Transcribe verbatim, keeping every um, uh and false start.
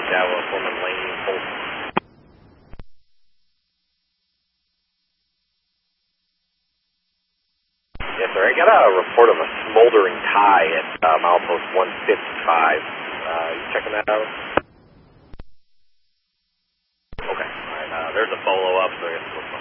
Tower, Foreman Lane, Holt. Yes, sir. I got a report of a smoldering tie at uh, milepost one fifty-five. Uh, you checking that out? Okay. All right. Uh, there's a follow-up, so I guess we'll